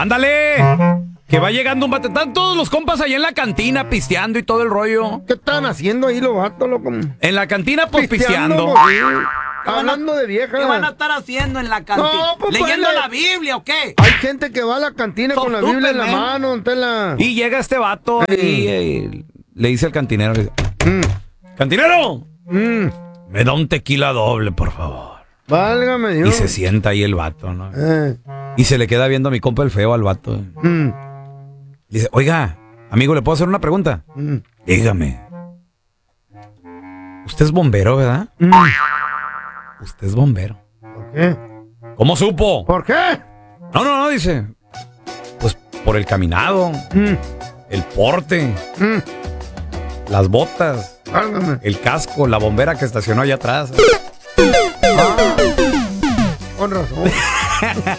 ¡Ándale! Que va llegando un vato. Están todos los compas ahí en la cantina pisteando y todo el rollo. ¿Qué están haciendo ahí los vatos, loco? En la cantina, pues pisteando. Pues, sí. Hablando de viejas. ¿Qué van a estar haciendo en la cantina? No, pues, ¿Leyendo pues, la Biblia o qué? Hay gente que va a la cantina con la Biblia en la mano. Y llega este vato y le dice al cantinero: ¡Cantinero! Me da un tequila doble, por favor. Válgame Dios. Y se sienta ahí el vato, ¿no? Y se le queda viendo a mi compa el feo al vato. Dice: oiga, amigo, ¿le puedo hacer una pregunta? Dígame. Usted es bombero, ¿verdad? Usted es bombero. ¿Por qué? ¿Cómo supo? ¿Por qué? No, dice. Pues por el caminado, el porte, las botas, Válgame. el casco, la bombera que estacionó allá atrás. Con razón.